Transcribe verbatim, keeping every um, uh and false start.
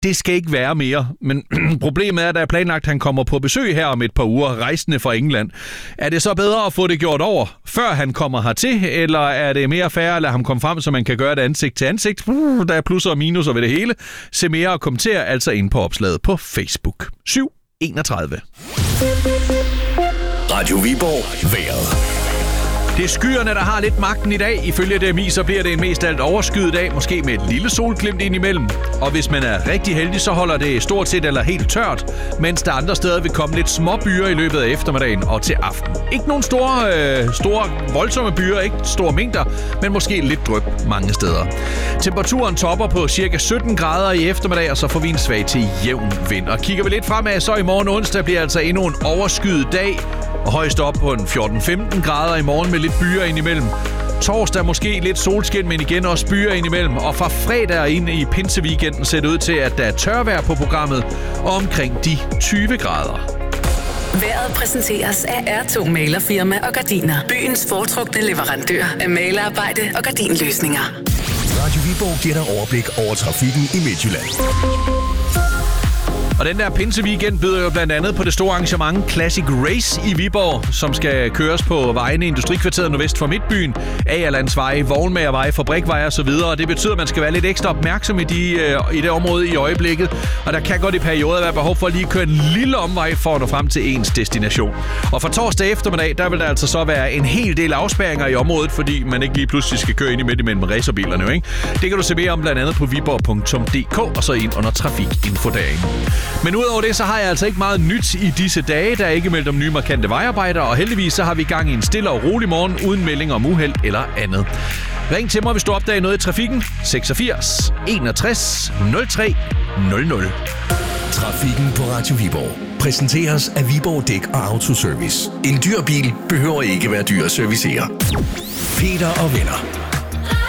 det skal ikke være mere. Men problemet er, at der er planlagt, at han kommer på besøg her om et par uger, rejsende fra England. Er det så bedre at få det gjort over, før han kommer hertil, eller er det mere fair at lade ham komme frem, så man kan gøre det ansigt til ansigt? Uh, der er plusser og minuser ved det hele. Se mere og kommenter altså ind på opslaget på Facebook. syv enogtredive. Radio Viborg vejret. Det er skyerne, der har lidt magten i dag. Ifølge D M I, så bliver det en mest alt overskyet dag, måske med et lille solglimt ind imellem. Og hvis man er rigtig heldig, så holder det stort set eller helt tørt, mens der andre steder vil komme lidt små byer i løbet af eftermiddagen og til aften. Ikke nogen store, øh, store voldsomme byer, ikke store mængder, men måske lidt dryp mange steder. Temperaturen topper på cirka sytten grader i eftermiddag, og så får vi en svag til jævn vind. Og kigger vi lidt fremad, så i morgen onsdag bliver altså endnu en overskyet dag. Og højst op på en fjorten femten grader i morgen med lidt byer indimellem. Torsdag måske lidt solskin, men igen også byer indimellem. Og fra fredag og ind i pinseweekenden ser det ud til, at der er tørvejr på programmet og omkring de tyve grader. Vejret præsenteres af R to Malerfirma og Gardiner. Byens foretrukne leverandør af malerarbejde og gardinløsninger. Radio Viborg giver dig overblik over trafikken i Midtjylland. Og den der pinseweekend byder jo blandt andet på det store arrangement Classic Race i Viborg, som skal køres på vejene i Industrikvarteret nordvest for Midtbyen, Agerlandsvej, Vognmagervej, Fabrikvej og så videre. Og det betyder, at man skal være lidt ekstra opmærksom i, de, i det område i øjeblikket. Og der kan godt i perioder være behov for at lige køre en lille omvej for at nå frem til ens destination. Og for torsdag eftermiddag, der vil der altså så være en hel del afspærringer i området, fordi man ikke lige pludselig skal køre ind i midt imellem racerbilerne, ikke? Det kan du se mere om blandt andet på viborg punktum d k og så ind under trafikinfodagen. Men udover det, så har jeg altså ikke meget nyt i disse dage. Der er ikke meldt om nye markante vejarbejder, og heldigvis så har vi gang i en stille og rolig morgen uden melding om uheld eller andet. Ring til mig, hvis du opdager noget i trafikken. seksogfirs enogtres nul tre nul nul. Trafikken på Radio Viborg præsenteres af Viborg Dæk og Autoservice. En dyr bil behøver ikke være dyr at servicere. Peter og venner.